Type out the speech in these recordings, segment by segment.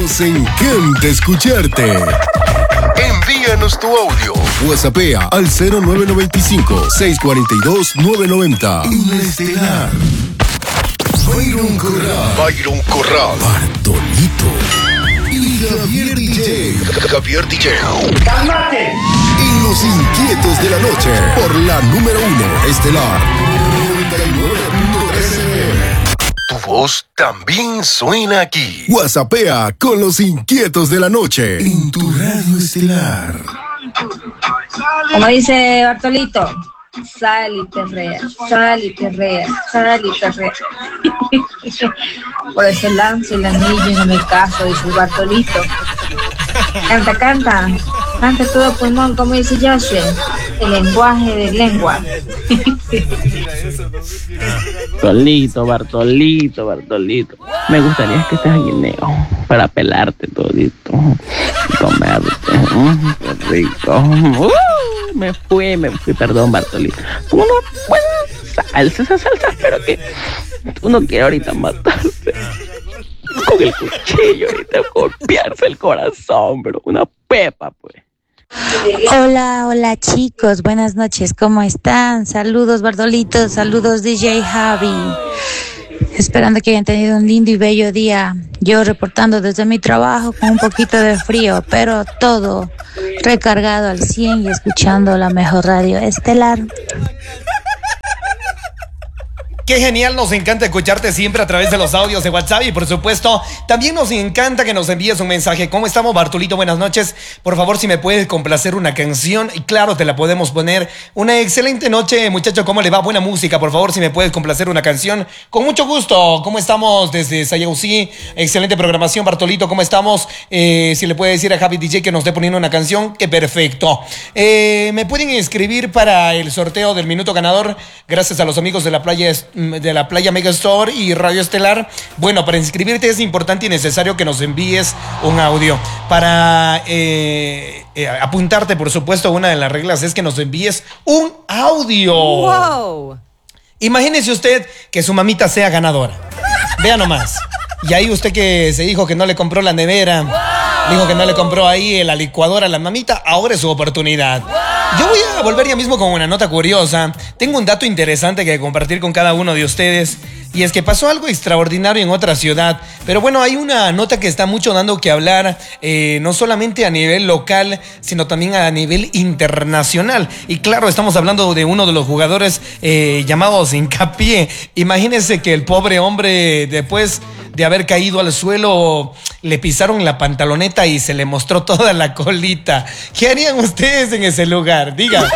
Nos encanta escucharte. Envíanos tu audio. WhatsAppea al 0995-642-990. En la Estelar. Byron Corral. Bartolito. Y Javier DJ. ¡Cálmate! Y los inquietos de la noche. Por la número 1 Estelar 99.3 FM. Tu voz también suena aquí. WhatsAppea con los inquietos de la noche. En tu radio Estelar. Como dice Bartolito, sal y perrea. Por eso lanzo el anillo y no me caso, dice Bartolito. Canta todo pulmón, como dice Joshua. El lenguaje de lengua. Bartolito. Me gustaría que estés aquí, Neo, para pelarte todito y comerte. Qué rico. Me fui, perdón, Bartolito. Uno, bueno, salsa, pero que uno quiere ahorita matarse con el cuchillo, ahorita golpearse el corazón, pero una pepa, pues. Hola chicos, buenas noches, ¿cómo están? Saludos Bartolito, saludos DJ Javi. Esperando que hayan tenido un lindo y bello día. Yo reportando desde mi trabajo con un poquito de frío, pero todo recargado al 100 y escuchando la mejor radio Estelar. Qué genial, nos encanta escucharte siempre a través de los audios de WhatsApp y por supuesto también nos encanta que nos envíes un mensaje. ¿Cómo estamos, Bartolito? Buenas noches. Por favor, si me puedes complacer una canción y claro, te la podemos poner. Una excelente noche, muchacho, ¿cómo le va? Buena música, por favor, si me puedes complacer una canción. Con mucho gusto. ¿Cómo estamos desde Sayausí? Excelente programación, Bartolito, ¿cómo estamos? Si le puede decir a Javi DJ que nos esté poniendo una canción, que perfecto. Me pueden inscribir para el sorteo del minuto ganador gracias a los amigos de la Playa Megastore y Radio Estelar. Bueno, para inscribirte es importante y necesario que nos envíes un audio. Para apuntarte, por supuesto, una de las reglas es que nos envíes un audio. ¡Wow! Imagínese usted que su mamita sea ganadora. Vea nomás. Y ahí usted que se dijo que no le compró la nevera, dijo que no le compró ahí la licuadora a la mamita, ahora es su oportunidad. Yo voy a volver ya mismo con una nota curiosa. Tengo un dato interesante que compartir con cada uno de ustedes. Y es que pasó algo extraordinario en otra ciudad. Pero bueno, hay una nota que está mucho dando que hablar, no solamente a nivel local, sino también a nivel internacional. Y claro, estamos hablando de uno de los jugadores llamados Hincapié. Imagínense que el pobre hombre, después de haber caído al suelo, le pisaron la pantaloneta y se le mostró toda la colita. ¿Qué harían ustedes en ese lugar? Digan.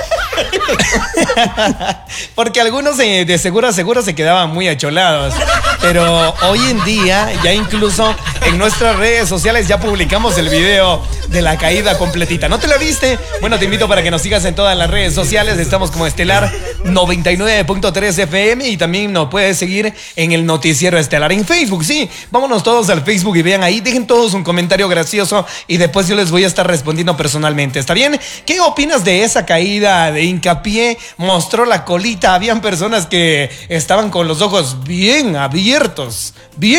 Porque algunos de seguro a seguro se quedaban muy acholados. Pero hoy en día, ya incluso en nuestras redes sociales ya publicamos el video de la caída completita. ¿No te la viste? Bueno, te invito para que nos sigas en todas las redes sociales. Estamos como Estelar 99.3 FM y también nos puedes seguir en el Noticiero Estelar en Facebook. Sí, vámonos todos al Facebook y vean ahí. Dejen todos un comentario gracioso y después yo les voy a estar respondiendo personalmente. ¿Está bien? ¿Qué opinas de esa caída de Hincapié? Mostró la colita. Habían personas que estaban con los ojos bien abiertos.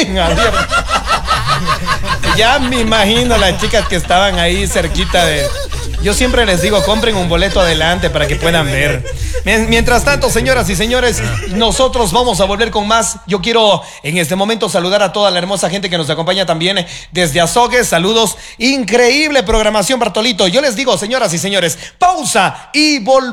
Ya me imagino las chicas que estaban ahí cerquita de... Yo siempre les digo, compren un boleto adelante para que puedan ver. Mientras tanto, señoras y señores, nosotros vamos a volver con más. Yo quiero en este momento saludar a toda la hermosa gente que nos acompaña también desde Azogues. Saludos. Increíble programación, Bartolito. Yo les digo, señoras y señores, pausa y volvemos.